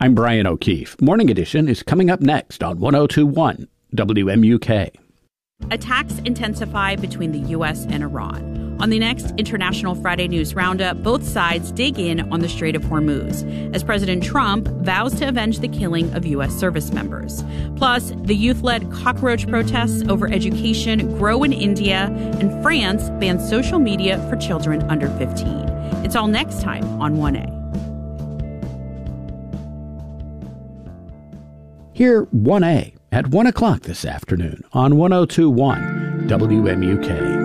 I'm Brian O'Keefe. Morning Edition is coming up next on 1021 WMUK. Attacks intensify between the U.S. and Iran. On the next International Friday News Roundup, both sides dig in on the Strait of Hormuz as President Trump vows to avenge the killing of U.S. service members. Plus, the youth-led cockroach protests over education grow in India, and France bans social media for children under 15. It's all next time on 1A. Hear 1A at 1 o'clock this afternoon on 1021 WMUK.